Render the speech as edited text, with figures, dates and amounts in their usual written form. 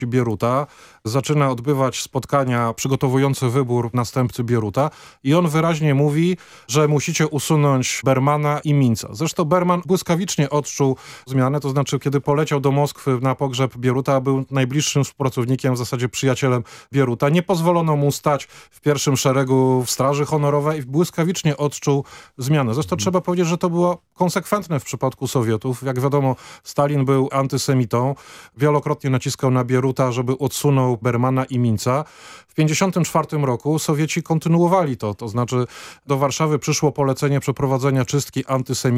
Bieruta, zaczyna odbywać spotkania przygotowujące wybór następcy Bieruta i on wyraźnie mówi, że musicie usunąć Bermana i Minca. Zresztą Berman błyskawicznie odczuł zmianę, to znaczy kiedy poleciał do Moskwy na pogrzeb Bieruta, był najbliższym współpracownikiem, w zasadzie przyjacielem Bieruta. Nie pozwolono mu stać w pierwszym szeregu w Straży Honorowej i błyskawicznie odczuł zmianę. Zresztą trzeba powiedzieć, że to było konsekwentne w przypadku Sowietów. Jak wiadomo, Stalin był antysemitą, wielokrotnie naciskał na Bieruta, żeby odsunął Bermana i Minca. W 1954 roku Sowieci kontynuowali to znaczy do Warszawy przyszło polecenie przeprowadzenia czystki antysemickej.